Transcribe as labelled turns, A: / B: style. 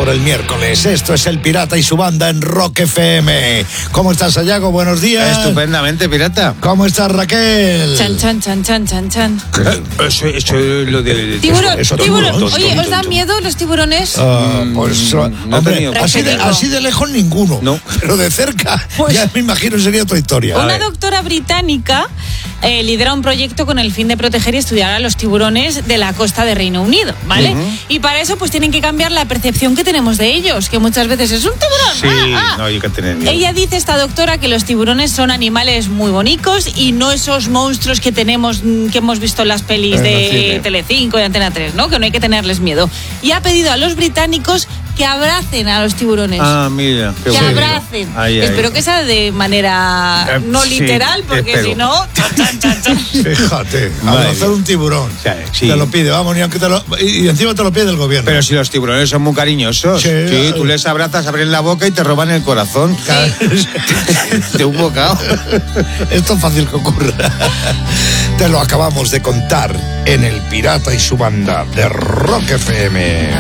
A: por el miércoles. Esto es El Pirata y su banda en Rock FM. ¿Cómo estás, Sayago? Buenos días.
B: Estupendamente, pirata.
A: ¿Cómo estás, Raquel?
C: Chan, chan, chan, chan, chan, chan.
B: Eso es lo de...
C: Tiburón,
A: eso,
C: tiburón.
A: tonto,
C: Oye,
A: tonto,
C: ¿os dan
A: tonto.
C: miedo los tiburones?
A: Pues,
B: no he
A: hombre,
B: tenido.
A: así de lejos ninguno.
B: No.
A: Pero de cerca,
C: Pues-
A: ya me imagino sería otra historia.
C: Una doctora británica lidera un proyecto con el fin de proteger y estudiar a los tiburones de la costa de Reino Unido, ¿vale? Y para eso pues tienen que cambiar la percepción que tenemos de ellos, que muchas veces es un tiburón.
B: Sí, no hay que tener miedo.
C: Ella dice, esta doctora, que los tiburones son animales muy bonitos y no esos monstruos que tenemos, que hemos visto en las pelis
A: En el
C: de
A: cine.
C: Telecinco y Antena 3, ¿no? Que no hay que tenerles miedo. Y ha pedido a los británicos que abracen a los tiburones.
B: Ah, mira. Qué
C: Que
B: bueno.
C: abracen.
B: Ay, ay.
C: Espero que sea de manera no
B: sí,
C: literal, porque
B: espero.
C: si no... chan, chan, chan.
A: Fíjate,
B: Madre
A: abrazar
B: mía.
A: un tiburón.
B: Sí.
A: Te lo pide, vamos, ni aunque y encima te lo pide el gobierno.
B: Pero si los tiburones son muy cariñosos.
A: Sí.
B: Sí, tú les abrazas, abren la boca y te roban el corazón. De un bocado.
A: Esto es fácil que ocurra. Te lo acabamos de contar en El Pirata y su banda de Rock FM.